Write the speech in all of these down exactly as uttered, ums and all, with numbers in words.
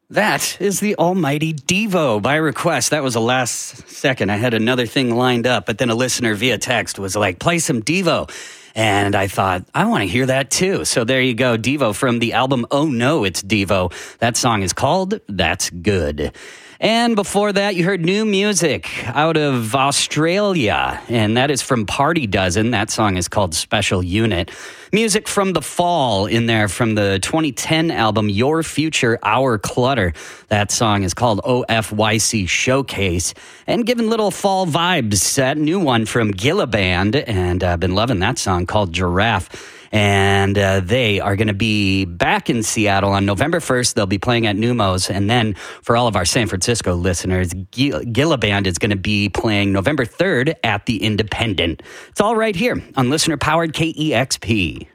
That is the almighty Devo by request. That was the last second. I had another thing lined up, but then a listener via text was like, play some Devo. And I thought, I want to hear that too. So there you go, Devo from the album Oh No, It's Devo. That song is called That's Good. And before that, you heard new music out of Australia, and that is from Party Dozen. That song is called Special Unit. Music from The Fall in there from the twenty ten album Your Future, Our Clutter. That song is called O F Y C Showcase. And giving little fall vibes, that new one from Gilliband, and I've uh, been loving that song called Giraffe. And uh, they are going to be back in Seattle on November first. They'll be playing at Neumos. And then for all of our San Francisco listeners, Gill- Gilliband is going to be playing November third at the Independent. It's all right here on listener-powered K E X P.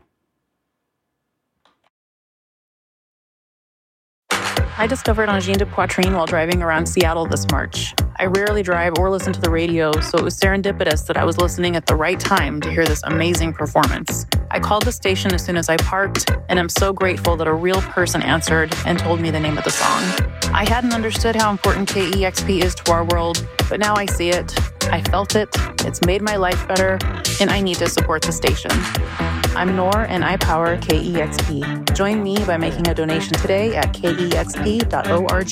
I discovered Angine de Poitrine while driving around Seattle this March. I rarely drive or listen to the radio, so it was serendipitous that I was listening at the right time to hear this amazing performance. I called the station as soon as I parked, and I'm so grateful that a real person answered and told me the name of the song. I hadn't understood how important K E X P is to our world, but now I see it. I felt it. It's made my life better, and I need to support the station. I'm Nor, and I power K E X P. Join me by making a donation today at K E X P dot org.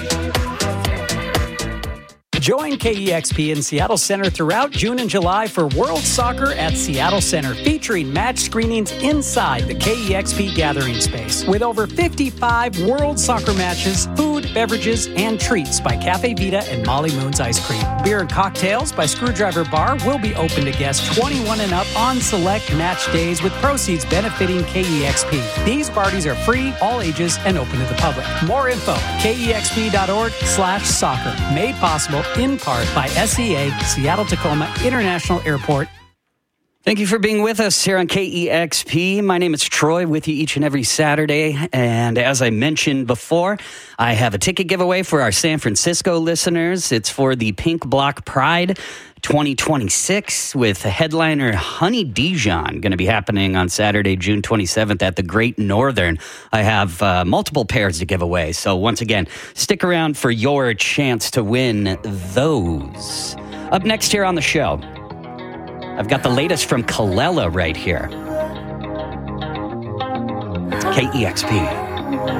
Join K E X P in Seattle Center throughout June and July for World Soccer at Seattle Center, featuring match screenings inside the K E X P gathering space. With over fifty-five World Soccer matches, food, beverages, and treats by Cafe Vita and Molly Moon's Ice Cream. Beer and cocktails by Screwdriver Bar will be open to guests twenty-one and up on select match days, with proceeds benefiting K E X P. These parties are free, all ages, and open to the public. More info, K E X P dot org slash soccer. Made possible in part by S E A, Seattle-Tacoma International Airport. Thank you for being with us here on K E X P. My name is Troy, with you each and every Saturday. And as I mentioned before, I have a ticket giveaway for our San Francisco listeners. It's for the Pink Block Pride twenty twenty-six with headliner Honey Dijon, going to be happening on Saturday, June twenty-seventh at the Great Northern. I have uh, multiple pairs to give away. So once again, stick around for your chance to win those. Up next here on the show, I've got the latest from Kalela right here. It's K E X P.